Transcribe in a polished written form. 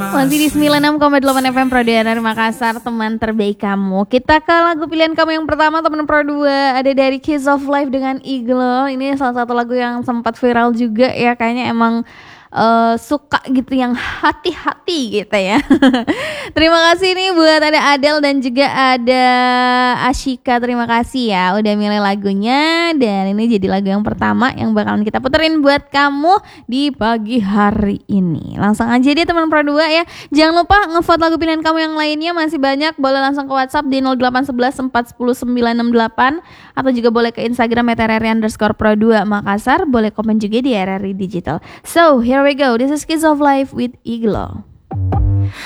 Masih di 96,8 FM Pro 2 dari Makassar, teman terbaik kamu. Kita ke lagu pilihan kamu yang pertama, teman Pro 2. Ada dari Kiss of Life dengan Iglo. Ini salah satu lagu yang sempat viral juga ya. Kayaknya emang suka gitu, yang hati-hati gitu ya. Terima kasih nih buat ada Adele dan juga ada Ashika. Terima kasih ya udah milih lagunya. Dan ini jadi lagu yang pertama yang bakalan kita puterin buat kamu di pagi hari ini. Langsung aja deh teman Pro 2 ya. Jangan lupa ngevote lagu pilihan kamu yang lainnya, masih banyak. Boleh langsung ke WhatsApp di 0811 410 968, atau juga boleh ke Instagram @RRI_Pro2 Makassar. Boleh komen juga di RRI Digital. So here we go. This is Kiss of Life with Iglo.